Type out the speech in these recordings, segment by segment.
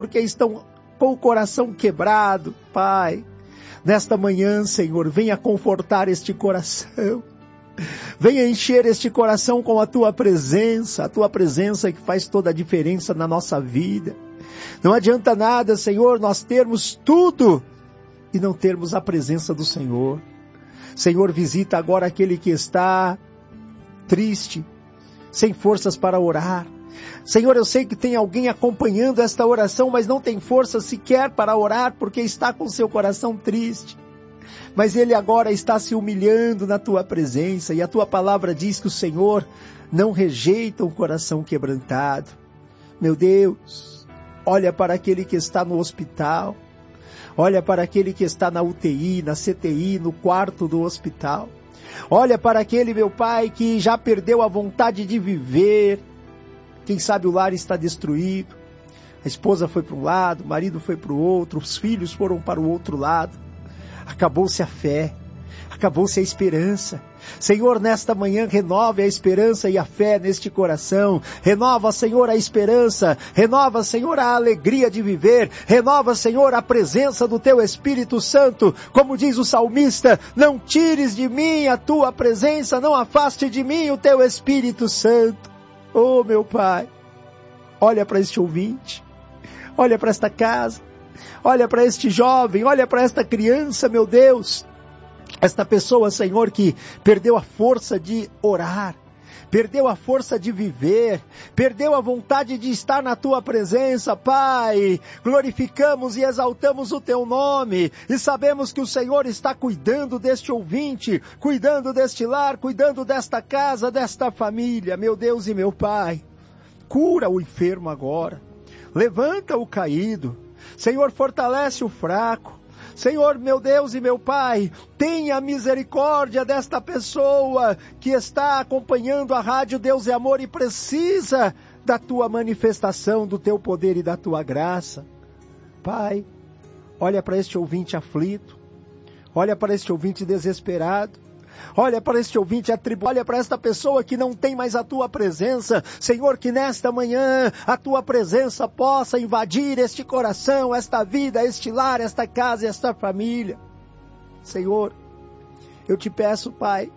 porque estão com o coração quebrado, Pai. Nesta manhã, Senhor, venha confortar este coração. Venha encher este coração com a Tua presença que faz toda a diferença na nossa vida. Não adianta nada, Senhor, nós termos tudo e não termos a presença do Senhor. Senhor, visita agora aquele que está triste, sem forças para orar. Senhor, eu sei que tem alguém acompanhando esta oração, mas não tem força sequer para orar, porque está com seu coração triste. Mas ele agora está se humilhando na Tua presença, e a Tua palavra diz que o Senhor não rejeita o coração quebrantado. Meu Deus, olha para aquele que está no hospital, olha para aquele que está na UTI, na CTI, no quarto do hospital. Olha para aquele, meu Pai, que já perdeu a vontade de viver. Quem sabe o lar está destruído, a esposa foi para um lado, o marido foi para o outro, os filhos foram para o outro lado. Acabou-se a fé, acabou-se a esperança. Senhor, nesta manhã renove a esperança e a fé neste coração. Renova, Senhor, a esperança. Renova, Senhor, a alegria de viver. Renova, Senhor, a presença do Teu Espírito Santo. Como diz o salmista, não tires de mim a Tua presença, não afaste de mim o Teu Espírito Santo. Oh, meu Pai, olha para este ouvinte, olha para esta casa, olha para este jovem, olha para esta criança, meu Deus. Esta pessoa, Senhor, que perdeu a força de orar, perdeu a força de viver, perdeu a vontade de estar na Tua presença, Pai. Glorificamos e exaltamos o Teu nome e sabemos que o Senhor está cuidando deste ouvinte, cuidando deste lar, cuidando desta casa, desta família. Meu Deus e meu Pai, cura o enfermo agora, levanta o caído, Senhor, fortalece o fraco. Senhor, meu Deus e meu Pai, tenha misericórdia desta pessoa que está acompanhando a rádio Deus é Amor e precisa da Tua manifestação, do Teu poder e da Tua graça. Pai, olha para este ouvinte aflito, olha para este ouvinte desesperado, olha para este ouvinte atribulado, olha para esta pessoa que não tem mais a Tua presença. Senhor, que nesta manhã a Tua presença possa invadir este coração, esta vida, este lar, esta casa e esta família. Senhor, eu Te peço, Pai,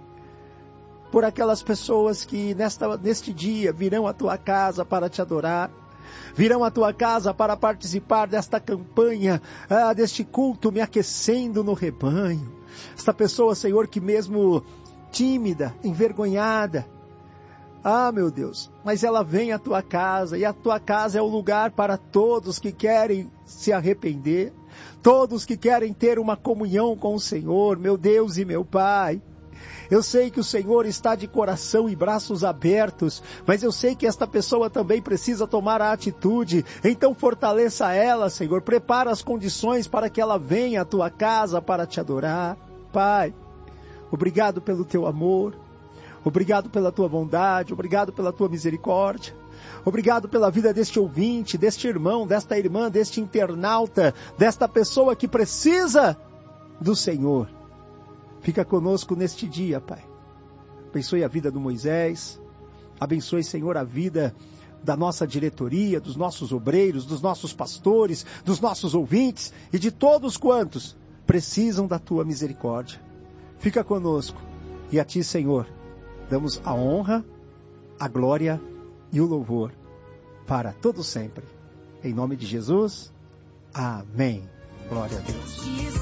por aquelas pessoas que neste dia virão à Tua casa para Te adorar, virão à Tua casa para participar desta campanha, deste culto Me Aquecendo no Rebanho. Esta pessoa, Senhor, que mesmo tímida, envergonhada, meu Deus, mas ela vem à Tua casa, e a Tua casa é o lugar para todos que querem se arrepender, todos que querem ter uma comunhão com o Senhor. Meu Deus e meu Pai, eu sei que o Senhor está de coração e braços abertos, mas eu sei que esta pessoa também precisa tomar a atitude. Então fortaleça ela, Senhor, prepara as condições para que ela venha à Tua casa para Te adorar. Pai, obrigado pelo Teu amor, obrigado pela Tua bondade, obrigado pela Tua misericórdia, obrigado pela vida deste ouvinte, deste irmão, desta irmã, deste internauta, desta pessoa que precisa do Senhor. Fica conosco neste dia, Pai. Abençoe a vida do Moisés, abençoe, Senhor, a vida da nossa diretoria, dos nossos obreiros, dos nossos pastores, dos nossos ouvintes e de todos quantos precisam da Tua misericórdia. Fica conosco e a Ti, Senhor, damos a honra, a glória e o louvor para todo sempre. Em nome de Jesus, amém. Glória a Deus.